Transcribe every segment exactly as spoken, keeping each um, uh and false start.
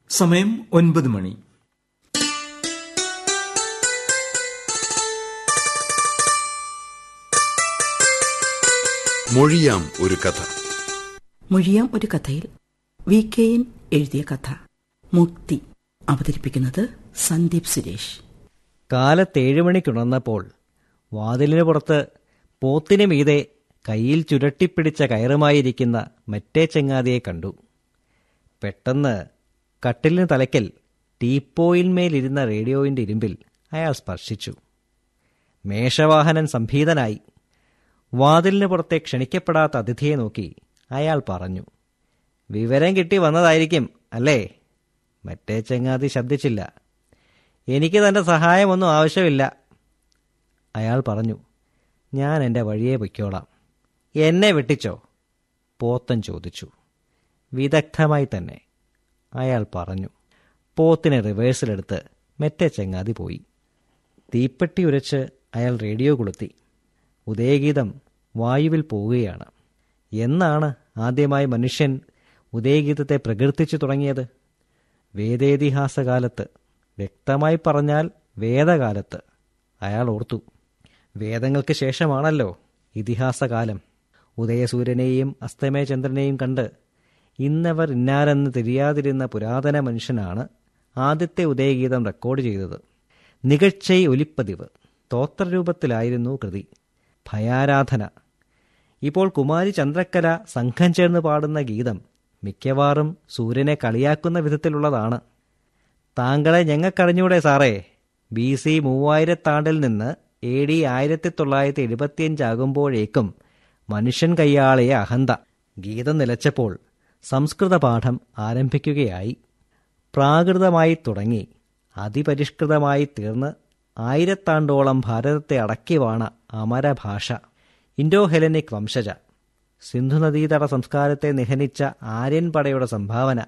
സമയം ഒൻപത് മണി. മൊഴിയാം ഒരു കഥ. മൊഴിയാം ഒരു കഥയിൽ വി കെ എൻ എഴുതിയ കഥ മുക്തി. അവതരിപ്പിക്കുന്നത് സന്ദീപ് സുരേഷ്. കാലത്തേഴ് മണിക്കുണർന്നപ്പോൾ വാതിലിന് പുറത്ത് പോത്തിനു മീതെ കയ്യിൽ ചുരട്ടിപ്പിടിച്ച കയറുമായിരിക്കുന്ന മറ്റേ ചങ്ങാതിയെ കണ്ടു. പെട്ടെന്ന് കട്ടിലിന് തലയ്ക്കൽ ടീപ്പോയിന്മേലിരുന്ന റേഡിയോയിൻ്റെ ഇരുമ്പിൽ അയാൾ സ്പർശിച്ചു. മേഷവാഹനൻ സംഭീതനായി. വാതിലിന് പുറത്തെ ക്ഷണിക്കപ്പെടാത്ത അതിഥിയെ നോക്കി അയാൾ പറഞ്ഞു, വിവരം കിട്ടി വന്നതായിരിക്കും അല്ലേ? മറ്റേ ചങ്ങാതി ശബ്ദിച്ചില്ല. എനിക്ക് തൻ്റെ സഹായമൊന്നും ആവശ്യമില്ല, അയാൾ പറഞ്ഞു. ഞാൻ എൻ്റെ വഴിയെ പൊയ്ക്കോളാം. എന്നെ വെട്ടിച്ചോ? പോത്തൻ ചോദിച്ചു. വിദഗ്ധമായി തന്നെ, അയാൾ പറഞ്ഞു. പോത്തിനെ റിവേഴ്സിലെടുത്ത് മറ്റേ ചങ്ങാതി പോയി. തീപ്പെട്ടി ഉരച്ച് അയാൾ റേഡിയോ കൊളുത്തി. ഉദയഗീതം വായുവിൽ പോവുകയാണ്. എന്നാണ് ആദ്യമായി മനുഷ്യൻ ഉദയഗീതത്തെ പ്രകീർത്തിച്ചു തുടങ്ങിയത്? വേദേതിഹാസകാലത്ത്, വ്യക്തമായി പറഞ്ഞാൽ വേദകാലത്ത്. അയാൾ ഓർത്തു, വേദങ്ങൾക്ക് ശേഷമാണല്ലോ ഇതിഹാസകാലം. ഉദയസൂര്യനെയും അസ്തമയചന്ദ്രനെയും കണ്ട് ഇന്നവർ ഇന്നാരെന്ന് തിരിയാതിരുന്ന പുരാതന മനുഷ്യനാണ് ആദ്യത്തെ ഉദയഗീതം റെക്കോർഡ് ചെയ്തത്. നികഴ്ചൈ ഒലിപ്പതിവ് സ്തോത്രരൂപത്തിലായിരുന്നു കൃതി. ഭയാരാധന. ഇപ്പോൾ കുമാരി ചന്ദ്രക്കല സംഘം ചേർന്ന് പാടുന്ന ഗീതം മിക്കവാറും സൂര്യനെ കളിയാക്കുന്ന വിധത്തിലുള്ളതാണ്. താങ്കളെ ഞങ്ങൾക്കറിഞ്ഞൂടെ സാറേ? ബി സി മൂവായിരത്താണ്ടിൽ നിന്ന് എ ഡി ആയിരത്തി തൊള്ളായിരത്തി എഴുപത്തിയഞ്ചാകുമ്പോഴേക്കും മനുഷ്യൻ കയ്യാളിയ അഹന്ത. ഗീതം നിലച്ചപ്പോൾ സംസ്കൃത പാഠം ആരംഭിക്കുകയായി. പ്രാകൃതമായി തുടങ്ങി അതിപരിഷ്കൃതമായി തീർന്ന് ആയിരത്താണ്ടോളം ഭാരതത്തെ അടക്കിവാണ അമരഭാഷ. Indo Hellenic വംശജ. സിന്ധുനദീതട സംസ്കാരത്തെ നിഹനിച്ച ആര്യൻ പടയുടെ സംഭാവന.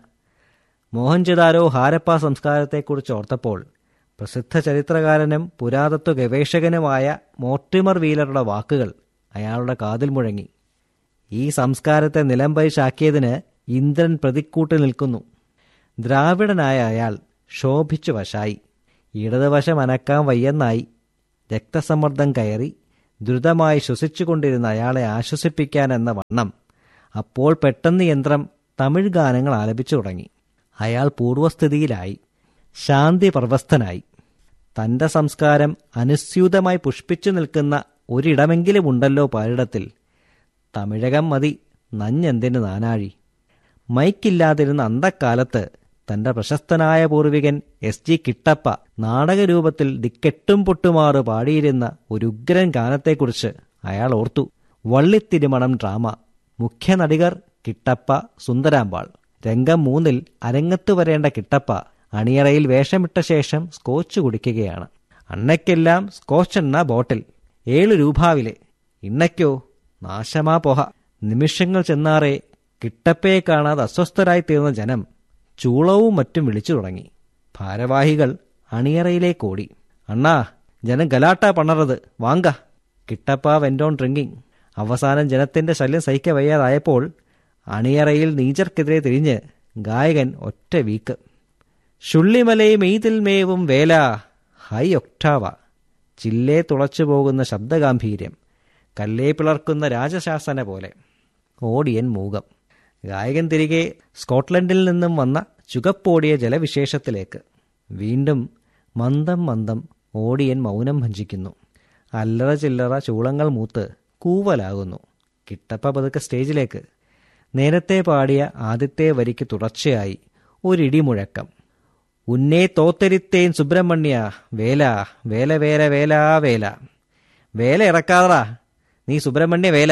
മോഹൻജദാരോ ഹാരപ്പ സംസ്കാരത്തെക്കുറിച്ച് ഓർത്തപ്പോൾ പ്രസിദ്ധ ചരിത്രകാരനും പുരാതത്വ ഗവേഷകനുമായ മോർട്ടിമർ വീലറുടെ വാക്കുകൾ അയാളുടെ കാതിൽ മുഴങ്ങി. ഈ സംസ്കാരത്തെ നിലംപരിശാക്കിയതിന് ഇന്ദ്രൻ പ്രതിക്കൂട്ട് നിൽക്കുന്നു. ദ്രാവിഡനായ അയാൾ ശോഭിച്ചു വശായി. ഇടതുവശം അനക്കാൻ വയ്യെന്നായി. രക്തസമ്മർദ്ദം കയറി ദ്രുതമായി ശ്വസിച്ചുകൊണ്ടിരുന്ന അയാളെ ആശ്വസിപ്പിക്കാൻ എന്ന വണ്ണം അപ്പോൾ പെട്ടെന്ന് യന്ത്രം തമിഴ് ഗാനങ്ങൾ ആലപിച്ചു തുടങ്ങി. അയാൾ പൂർവസ്ഥിതിയിലായി, ശാന്തി പർവസ്ഥനായി. തൻ്റെ സംസ്കാരം അനുസ്യൂതമായി പുഷ്പിച്ചു നിൽക്കുന്ന ഒരിടമെങ്കിലും ഉണ്ടല്ലോ പാരിടത്തിൽ. തമിഴകം മതി, നഞ്ഞെന്തിന് നാനാഴി. മൈക്കില്ലാതിരുന്ന അന്തക്കാലത്ത് തൻ്റെ പ്രശസ്തനായ പൂർവികൻ എസ് ജി കിട്ടപ്പ നാടകരൂപത്തിൽ ദിക്കെട്ടും പൊട്ടുമാറ് പാടിയിരുന്ന ഒരു ഉഗ്രൻ ഗാനത്തെക്കുറിച്ച് അയാൾ ഓർത്തു. വള്ളിത്തിരുമണം ഡ്രാമ. മുഖ്യ നടികർ കിട്ടപ്പ, സുന്ദരാമ്പാൾ. രംഗം മൂന്നിൽ അരങ്ങത്ത് വരേണ്ട കിട്ടപ്പ അണിയറയിൽ വേഷമിട്ട ശേഷം സ്കോച്ച് കുടിക്കുകയാണ്. അണ്ണയ്ക്കെല്ലാം സ്കോച്ചെണ്ണ ബോട്ടിൽ, ഏഴു രൂപാവിലെ. ഇണ്ണയ്ക്കോ നാശമാ പോഹ. നിമിഷങ്ങൾ ചെന്നാറേ കിട്ടപ്പയെ കാണാതെ അസ്വസ്ഥരായി തീർന്ന ജനം ചൂളവും മറ്റും വിളിച്ചു തുടങ്ങി. ഭാരവാഹികൾ അണിയറയിലേക്കോടി. അണ്ണാ, ജനം ഗലാട്ട പണറത്, വാങ്ക. കിട്ടപ്പ വെൻഡോൺ ഡ്രിങ്കിങ്. അവസാനം ജനത്തിന്റെ ശല്യം സഹിക്ക വയ്യാതായപ്പോൾ അണിയറയിൽ നീചർക്കെതിരെ തിരിഞ്ഞ് ഗായകൻ ഒറ്റ വീക്ക്. ശുള്ളിമലയും എയ്തിൽ മേവും വേല, ഹൈ ഒക്ടാവ. ചില്ലേ തുളച്ചു പോകുന്ന ശബ്ദഗാംഭീര്യം, കല്ലേ പിളർക്കുന്ന രാജശാസന പോലെ. ഓടിയൻ മൂകം. ഗായകൻ തിരികെ സ്കോട്ട്ലൻഡിൽ നിന്നും വന്ന ചുകപ്പോടിയ ജലവിശേഷത്തിലേക്ക്. വീണ്ടും മന്ദം മന്ദം ഓടിയൻ മൗനം ഭഞ്ജിക്കുന്നു. അല്ലറ ചില്ലറ ചൂളങ്ങൾ മൂത്ത് കൂവലാകുന്നു. കിട്ടപ്പ പതുക്കെ സ്റ്റേജിലേക്ക്. നേരത്തെ പാടിയ ആദ്യത്തെ വരിക്ക് തുടർച്ചയായി ഒരിടിമുഴക്കം. ഉന്നേ തോത്തരിത്തേൻ സുബ്രഹ്മണ്യ, വേല വേല വേല വേലാ വേല. വേല ഇറക്കാതറാ നീ സുബ്രഹ്മണ്യ വേല.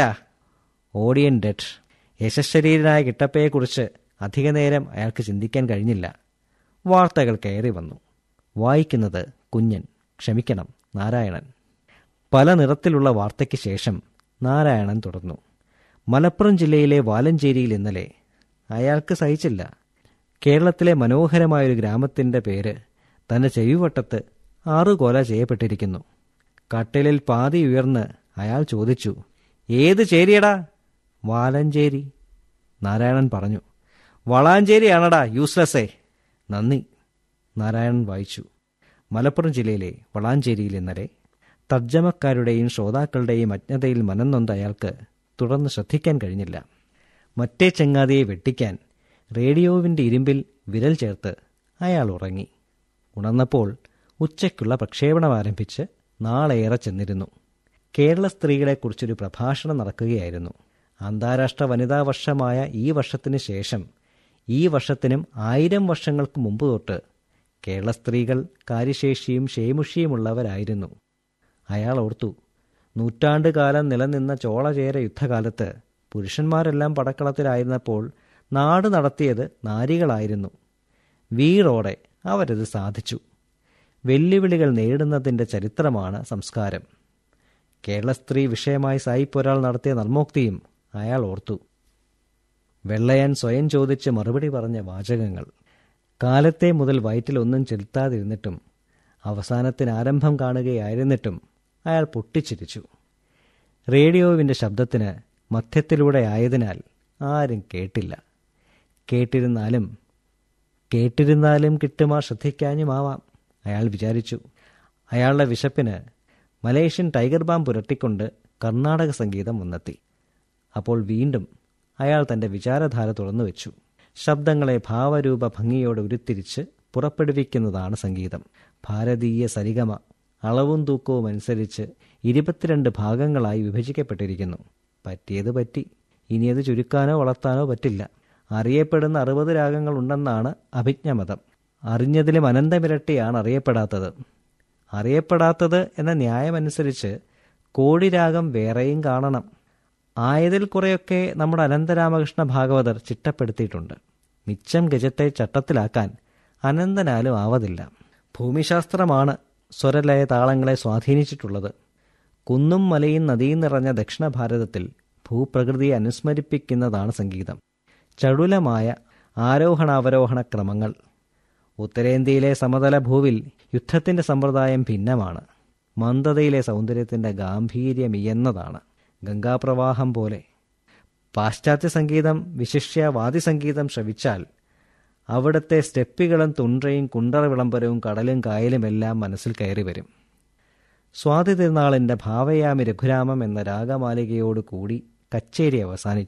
ഓടിയൻ ഡെഡ്. യശശരീരനായ കിട്ടപ്പയെക്കുറിച്ച് അധികനേരം അയാൾക്ക് ചിന്തിക്കാൻ കഴിഞ്ഞില്ല. വാർത്തകൾ കയറി വന്നു. വായിക്കുന്നത് കുഞ്ഞൻ, ക്ഷമിക്കണം നാരായണൻ. പല നിറത്തിലുള്ള വാർത്തയ്ക്ക് ശേഷം നാരായണൻ തുടർന്നു. മലപ്പുറം ജില്ലയിലെ വാലഞ്ചേരിയിൽ ഇന്നലെ. അയാൾക്ക് സഹിച്ചില്ല. കേരളത്തിലെ മനോഹരമായൊരു ഗ്രാമത്തിൻ്റെ പേര് തൻ്റെ ചെവിവട്ടത്ത് ആറുകൊല ചെയ്യപ്പെട്ടിരിക്കുന്നു. കട്ടിലിൽ പാതി ഉയർന്ന് അയാൾ ചോദിച്ചു, ഏത് ചേരിയടാ? വാലഞ്ചേരി. നാരായണൻ പറഞ്ഞു. വളാഞ്ചേരിയാണടാ യൂസ്ലെസ്സേ. നന്ദി. നാരായണൻ വായിച്ചു. മലപ്പുറം ജില്ലയിലെ വളാഞ്ചേരിയിൽ ഇന്നലെ തർജ്ജമക്കാരുടെയും ശ്രോതാക്കളുടെയും അജ്ഞതയിൽ മനംനൊന്ത അയാൾക്ക് തുടർന്ന് ശ്രദ്ധിക്കാൻ കഴിഞ്ഞില്ല. മറ്റേ ചങ്ങാതിയെ വെട്ടിക്കാൻ റേഡിയോവിൻ്റെ ഇരുമ്പിൽ വിരൽ ചേർത്ത് അയാൾ ഉറങ്ങി. ഉണർന്നപ്പോൾ ഉച്ചയ്ക്കുള്ള പ്രക്ഷേപണം ആരംഭിച്ച് നാളേറെ ചെന്നിരുന്നു. കേരള സ്ത്രീകളെക്കുറിച്ചൊരു പ്രഭാഷണം നടക്കുകയായിരുന്നു. അന്താരാഷ്ട്ര വനിതാ വർഷമായ ഈ വർഷത്തിന് ശേഷം ഈ വർഷത്തിനും ആയിരം വർഷങ്ങൾക്ക് മുമ്പ് തൊട്ട് കേരള സ്ത്രീകൾ കാര്യശേഷിയും ക്ഷേമുഷിയുമുള്ളവരായിരുന്നു. അയാൾ ഓർത്തു, നൂറ്റാണ്ടുകാലം നിലനിന്ന ചോളചേര യുദ്ധകാലത്ത് പുരുഷന്മാരെല്ലാം പടക്കളത്തിലായിരുന്നപ്പോൾ നാട് നടത്തിയത് നാരികളായിരുന്നു. വീറോടെ അവരത് സാധിച്ചു. വെല്ലുവിളികൾ നേരിടുന്നതിൻ്റെ ചരിത്രമാണ് സംസ്കാരം. കേരള സ്ത്രീ വിഷയമായി സായിപ്പൊരാൾ നടത്തിയ നർമ്മോക്തിയും അയാൾ ഓർത്തു. വെള്ളയാൻ സ്വയം ചോദിച്ച് മറുപടി പറഞ്ഞ വാചകങ്ങൾ കാലത്തെ മുതൽ വയറ്റിലൊന്നും ചെലുത്താതിരുന്നിട്ടും അവസാനത്തിന് ആരംഭം കാണുകയായിരുന്നിട്ടും അയാൾ പൊട്ടിച്ചിരിച്ചു. റേഡിയോവിൻ്റെ ശബ്ദത്തിന് മധ്യത്തിലൂടെ ആയതിനാൽ ആരും കേട്ടില്ല. കേട്ടിരുന്നാലും കേട്ടിരുന്നാലും കിട്ടുമാർ ശ്രദ്ധിക്കാനുമാവാം അയാൾ വിചാരിച്ചു. അയാളുടെ വിശപ്പിന് മലേഷ്യൻ ടൈഗർ ബാം പുരട്ടിക്കൊണ്ട് കർണാടക സംഗീതം വന്നെത്തി. അപ്പോൾ വീണ്ടും അയാൾ തൻ്റെ വിചാരധാര തുറന്നു വെച്ചു. ശബ്ദങ്ങളെ ഭാവരൂപ ഭംഗിയോടെ ഉരുത്തിരിച്ച് പുറപ്പെടുവിക്കുന്നതാണ് സംഗീതം. ഭാരതീയ സരിഗമ അളവും തൂക്കവും അനുസരിച്ച് ഇരുപത്തിരണ്ട് ഭാഗങ്ങളായി വിഭജിക്കപ്പെട്ടിരിക്കുന്നു. പറ്റിയത് പറ്റി, ഇനി അത് ചുരുക്കാനോ വളർത്താനോ പറ്റില്ല. അറിയപ്പെടുന്ന അറുപത് രാഗങ്ങൾ ഉണ്ടെന്നാണ് അഭിജ്ഞമതം. അറിഞ്ഞതിലും അനന്തമിരട്ടിയാണ് അറിയപ്പെടാത്തത്. അറിയപ്പെടാത്തത് എന്ന ന്യായമനുസരിച്ച് കോടിരാഗം വേറെയും കാണണം. ആയതിൽ കുറെയൊക്കെ നമ്മുടെ അനന്തരാമകൃഷ്ണ ഭാഗവതർ ചിട്ടപ്പെടുത്തിയിട്ടുണ്ട്. മിച്ചം ഗജത്തെ ചട്ടത്തിലാക്കാൻ അനന്തനാലും ആവതില്ല. ഭൂമിശാസ്ത്രമാണ് സ്വരലയ താളങ്ങളെ സ്വാധീനിച്ചിട്ടുള്ളത്. കുന്നും മലയും നദിയും നിറഞ്ഞ ദക്ഷിണ ഭാരതത്തിൽ ഭൂപ്രകൃതിയെ അനുസ്മരിപ്പിക്കുന്നതാണ് സംഗീതം. ചടുലമായ ആരോഹണാവരോഹണ ക്രമങ്ങൾ. ഉത്തരേന്ത്യയിലെ സമതല ഭൂവിൽ യുദ്ധത്തിൻ്റെ സമ്പ്രദായം ഭിന്നമാണ്. മന്ദതയിലെ സൗന്ദര്യത്തിൻ്റെ ഗാംഭീര്യം ഇയെന്നതാണ്. ഗംഗാപ്രവാഹം പോലെ. പാശ്ചാത്യ സംഗീതം, വിശിഷ്യ വാദ്യസംഗീതം ശ്രവിച്ചാൽ അവിടുത്തെ സ്റ്റെപ്പികളും തുണ്ടയും കുണ്ടറ വിളംബരവും കടലും കായലുമെല്ലാം മനസ്സിൽ കയറി വരും. സ്വാതി തിരുനാളിൻ്റെ ഭാവയാമി രഘുരാമം എന്ന രാഗമാലികയോടുകൂടി കച്ചേരി അവസാനിച്ചു.